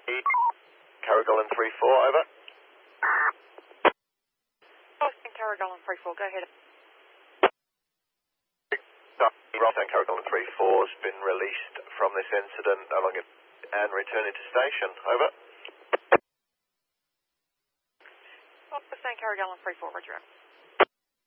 Carrigalan 3-4, over. Rothtown Carrigalan 3-4, go ahead. Rothtown Carrigalan 3-4 has been released from this incident and returning to station, over. Rothtown Carrigalan 3-4, roger.